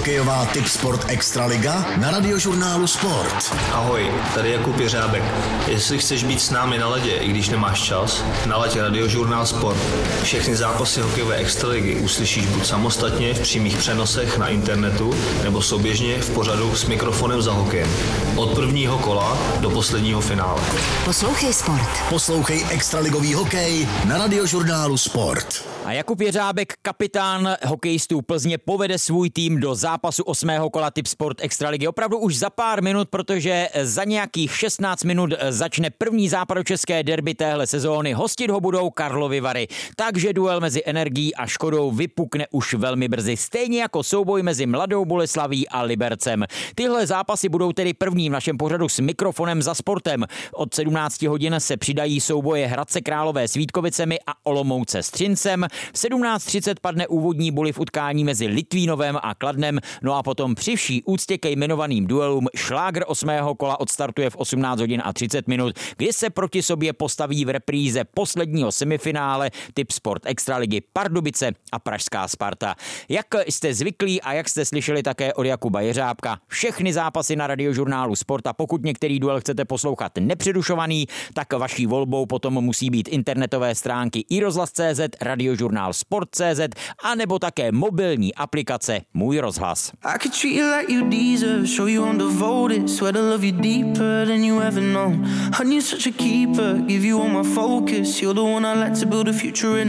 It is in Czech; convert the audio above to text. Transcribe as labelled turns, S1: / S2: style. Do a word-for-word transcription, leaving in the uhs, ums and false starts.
S1: Hokejová Tipsport Extraliga na Radiožurnálu Sport.
S2: Ahoj, tady Jakub Jeřábek. Jestli chceš být s námi na ledě, i když nemáš čas, nalaď Radiožurnál Sport. Všechny zápasy hokejové extraligy uslyšíš buď samostatně v přímých přenosech na internetu, nebo souběžně v pořadu s mikrofonem za hokejem. Od prvního kola do posledního finále.
S1: Poslouchej Sport. Poslouchej extraligový hokej na Radiožurnálu Sport.
S3: A Jakub Jeřábek, kapitán hokejistů Plzně, povede svůj tým do zápasu osmého kola Tipsport Extraligy. Opravdu už za pár minut, protože za nějakých šestnáct minut začne první západočeské derby téhle sezóny. Hostit ho budou Karlovy Vary. Takže duel mezi Energií a Škodou vypukne už velmi brzy. Stejně jako souboj mezi Mladou Boleslaví a Libercem. Tyhle zápasy budou tedy první v našem pořadu s mikrofonem za sportem. Od sedmnácti hodin se přidají souboje Hradce Králové s Vítkovicemi a Olomouce s Třincem. V sedmnáct třicet padne úvodní boli v utkání mezi Litvínovem a Kladnem, no a potom při vší úctě ke jmenovaným duelům šlágr osmého kola odstartuje v osmnáct hodin a třicet minut, kdy se proti sobě postaví v repríze posledního semifinále Tipsport Extraligy Pardubice a pražská Sparta. Jak jste zvyklí a jak jste slyšeli také od Jakuba Jeřábka, všechny zápasy na Radiožurnálu Sport, a pokud některý duel chcete poslouchat nepřerušovaný, tak vaší volbou potom musí být internetové stránky iRozhlas tečka cé zet, Radiožurnál Sport tečka cé zet a nebo také mobilní aplikace Můj rozhlas.
S4: I could treat you like you deserve, show you I'm devoted, swear to love you deeper than you ever known. Honey, you're such a keeper, give you all my focus, you're the one I like to build a future in.